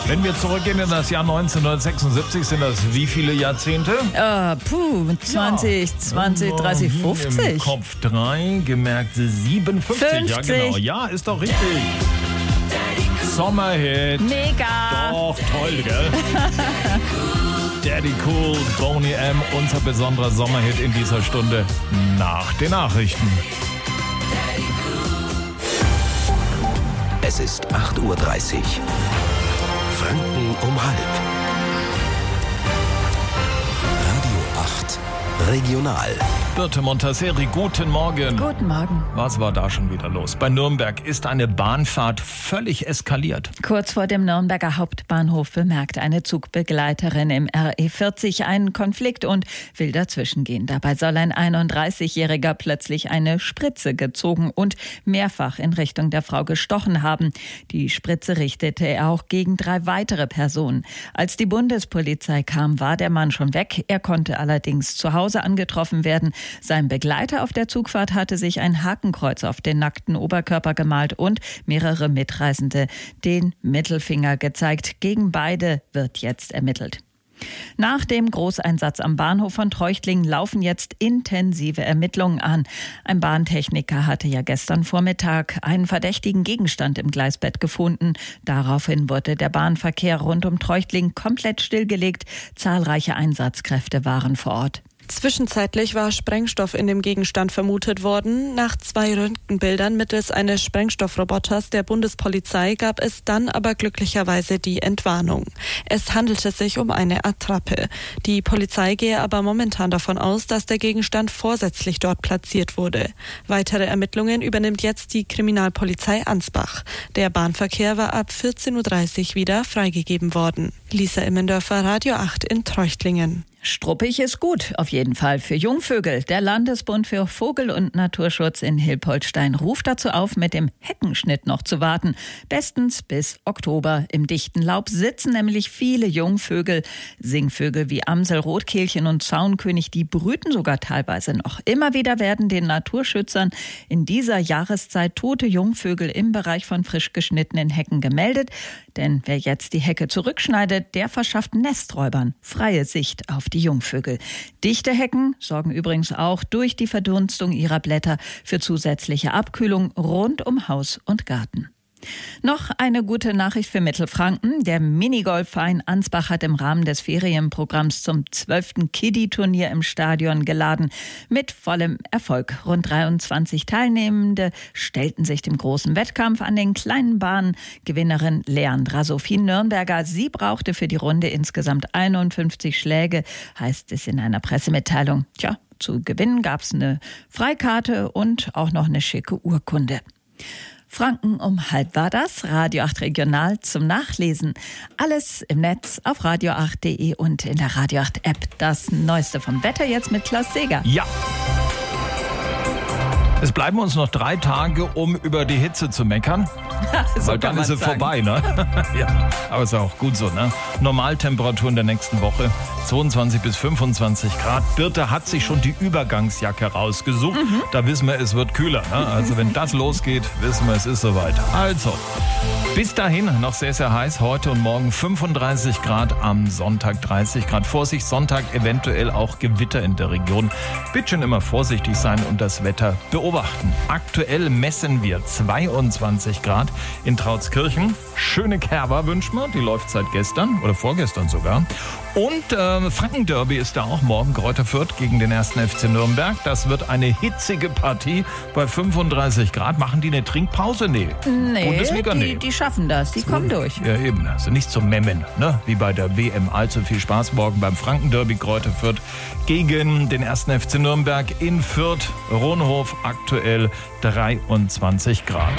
Wenn wir zurückgehen in das Jahr 1976, sind das wie viele Jahrzehnte? 20, 30, 50. Im Kopf 3, gemerkt 57. 50. Ja, genau. Ja, ist doch richtig. Sommerhit. Mega. Doch, toll, gell? Daddy Cool, Boney M., unser besonderer Sommerhit in dieser Stunde nach den Nachrichten. Es ist 8:30 Uhr. Franken um halb. Radio 8 Regional. Birte Montaseri, guten Morgen. Guten Morgen. Was war da schon wieder los? Bei Nürnberg ist eine Bahnfahrt völlig eskaliert. Kurz vor dem Nürnberger Hauptbahnhof bemerkt eine Zugbegleiterin im RE40 einen Konflikt und will dazwischengehen. Dabei soll ein 31-Jähriger plötzlich eine Spritze gezogen und mehrfach in Richtung der Frau gestochen haben. Die Spritze richtete er auch gegen 3 weitere Personen. Als die Bundespolizei kam, war der Mann schon weg. Er konnte allerdings zu Hause angetroffen werden. Sein Begleiter auf der Zugfahrt hatte sich ein Hakenkreuz auf den nackten Oberkörper gemalt und mehrere Mitreisende den Mittelfinger gezeigt. Gegen beide wird jetzt ermittelt. Nach dem Großeinsatz am Bahnhof von Treuchtlingen laufen jetzt intensive Ermittlungen an. Ein Bahntechniker hatte ja gestern Vormittag einen verdächtigen Gegenstand im Gleisbett gefunden. Daraufhin wurde der Bahnverkehr rund um Treuchtlingen komplett stillgelegt. Zahlreiche Einsatzkräfte waren vor Ort. Zwischenzeitlich war Sprengstoff in dem Gegenstand vermutet worden. Nach 2 Röntgenbildern mittels eines Sprengstoffroboters der Bundespolizei gab es dann aber glücklicherweise die Entwarnung. Es handelte sich um eine Attrappe. Die Polizei gehe aber momentan davon aus, dass der Gegenstand vorsätzlich dort platziert wurde. Weitere Ermittlungen übernimmt jetzt die Kriminalpolizei Ansbach. Der Bahnverkehr war ab 14:30 Uhr wieder freigegeben worden. Lisa Immendörfer, Radio 8 in Treuchtlingen. Struppig ist gut, auf jeden Fall für Jungvögel. Der Landesbund für Vogel- und Naturschutz in Hilpoltstein ruft dazu auf, mit dem Heckenschnitt noch zu warten. Bestens bis Oktober. Im dichten Laub sitzen nämlich viele Jungvögel. Singvögel wie Amsel, Rotkehlchen und Zaunkönig, die brüten sogar teilweise noch. Immer wieder werden den Naturschützern in dieser Jahreszeit tote Jungvögel im Bereich von frisch geschnittenen Hecken gemeldet. Denn wer jetzt die Hecke zurückschneidet, der verschafft Nesträubern freie Sicht auf die Jungvögel. Dichte Hecken sorgen übrigens auch durch die Verdunstung ihrer Blätter für zusätzliche Abkühlung rund um Haus und Garten. Noch eine gute Nachricht für Mittelfranken. Der Minigolfverein Ansbach hat im Rahmen des Ferienprogramms zum 12. Kiddie-Turnier im Stadion geladen. Mit vollem Erfolg. Rund 23 Teilnehmende stellten sich dem großen Wettkampf an den kleinen Bahnen. Gewinnerin Leandra Sophie Nürnberger. Sie brauchte für die Runde insgesamt 51 Schläge, heißt es in einer Pressemitteilung. Tja, zu gewinnen gab es eine Freikarte und auch noch eine schicke Urkunde. Franken um halb war das. Radio 8 Regional zum Nachlesen. Alles im Netz auf radio8.de und in der Radio 8 App. Das Neueste vom Wetter jetzt mit Klaus Seeger. Ja. Es bleiben uns noch 3 Tage, um über die Hitze zu meckern. So weil dann ist sie vorbei, ne? Ja, aber ist auch gut so, ne? Normaltemperaturen der nächsten Woche 22 bis 25 Grad. Birte hat sich schon die Übergangsjacke rausgesucht. Da wissen wir, es wird kühler, ne? Also wenn das losgeht, wissen wir, es ist soweit. Also, bis dahin noch sehr, sehr heiß. Heute und morgen 35 Grad, am Sonntag 30 Grad. Vorsicht, Sonntag eventuell auch Gewitter in der Region. Bitte schon immer vorsichtig sein und das Wetter beobachten. Aktuell messen wir 22 Grad in Trautskirchen. Schöne Kerber wünschen wir. Die läuft seit gestern oder vorgestern sogar. Und Frankenderby ist da auch morgen. Greuther Fürth gegen den 1. FC Nürnberg. Das wird eine hitzige Partie bei 35 Grad. Machen die eine Trinkpause? Nee. Bundesliga? Nee. Die schaffen das. Die kommen durch. Ja, eben. Also nicht zum Memmen, ne? Wie bei der WM. Also viel Spaß morgen beim Frankenderby. Greuther Fürth gegen den 1. FC Nürnberg in Fürth. Ronhof aktuell 23 Grad.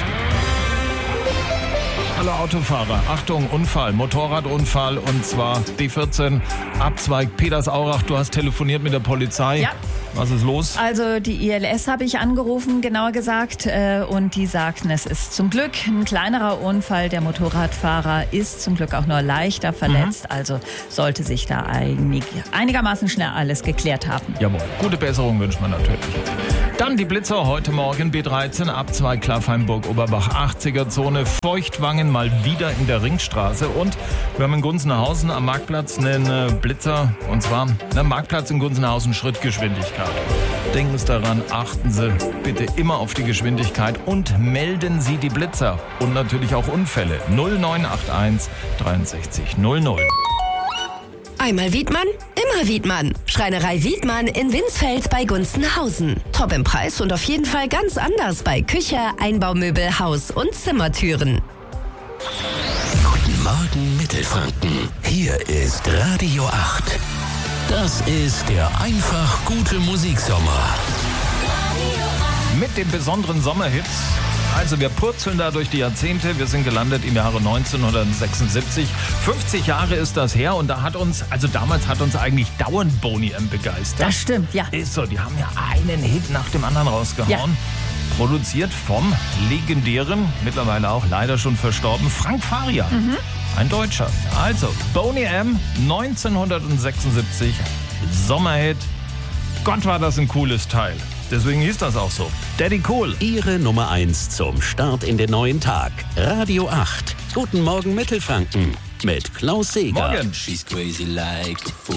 Alle Autofahrer, Achtung, Unfall, Motorradunfall und zwar B14, Abzweig Peters-Aurach. Du hast telefoniert mit der Polizei. Ja. Was ist los? Also die ILS habe ich angerufen, genauer gesagt, und die sagten, es ist zum Glück ein kleinerer Unfall. Der Motorradfahrer ist zum Glück auch nur leichter verletzt, also sollte sich da einigermaßen schnell alles geklärt haben. Jawohl, gute Besserung wünscht man natürlich. Dann die Blitzer heute Morgen, B13, Ab2 Klaffheim-Burg-Oberbach, 80er-Zone, Feuchtwangen mal wieder in der Ringstraße. Und wir haben in Gunzenhausen am Marktplatz einen Blitzer, und zwar einen Marktplatz in Gunzenhausen, Schrittgeschwindigkeit. Denken Sie daran, achten Sie bitte immer auf die Geschwindigkeit und melden Sie die Blitzer und natürlich auch Unfälle. 0981 63 00. Einmal Wiedmann, immer Wiedmann. Schreinerei Wiedmann in Winsfeld bei Gunzenhausen. Top im Preis und auf jeden Fall ganz anders bei Küche, Einbaumöbel, Haus- und Zimmertüren. Guten Morgen Mittelfranken. Hier ist Radio 8. Das ist der einfach gute Musiksommer. Mit den besonderen Sommerhits. Also wir purzeln da durch die Jahrzehnte. Wir sind gelandet im Jahre 1976. 50 Jahre ist das her und da damals hat uns eigentlich dauernd Boney M begeistert. Das stimmt, ja. Ist so, die haben ja einen Hit nach dem anderen rausgehauen. Ja. Produziert vom legendären, mittlerweile auch leider schon verstorben, Frank Farian. Ein Deutscher. Also, Boney M, 1976, Sommerhit. Gott, war das ein cooles Teil. Deswegen hieß das auch so. Daddy Cool. Ihre Nummer 1 zum Start in den neuen Tag. Radio 8. Guten Morgen Mittelfranken. Mit Klaus Seeger. Morgen. She's crazy like the fool.